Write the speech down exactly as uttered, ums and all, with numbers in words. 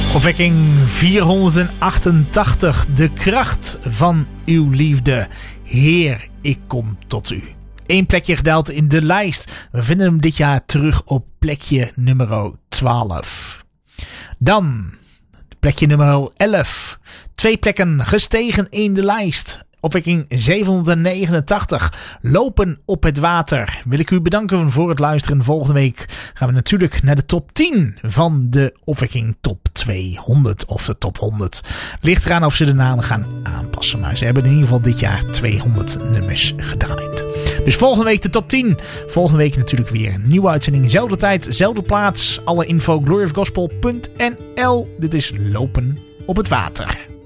Opwekking vierhonderdachtentachtig. De kracht van uw liefde. Heer, ik kom tot u. Eén plekje gedaald in de lijst. We vinden hem dit jaar terug op plekje nummer twaalf. Dan plekje nummer elf. Twee plekken gestegen in de lijst. Opwekking zevenhonderdnegenentachtig. Lopen op het water. Wil ik u bedanken voor het luisteren. Volgende week gaan we natuurlijk naar de top tien van de Opwekking top tweehonderd. Of de top honderd. Ligt eraan of ze de namen gaan aanpassen. Maar ze hebben in ieder geval dit jaar tweehonderd nummers gedraaid. Dus volgende week de top tien. Volgende week natuurlijk weer een nieuwe uitzending. Zelfde tijd, zelfde plaats. Alle info glory of gospel punt n l. Dit is Lopen op het water.